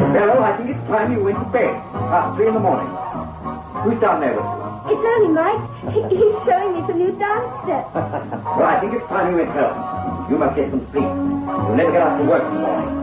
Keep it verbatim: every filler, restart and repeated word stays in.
Beryl, I think it's time you went to bed. Past three in the morning. Who's down there with you? It's only Mike. He, he's showing me some new dance steps. Well, I think it's time you went home. You must get some sleep. You'll never get out to work in the morning.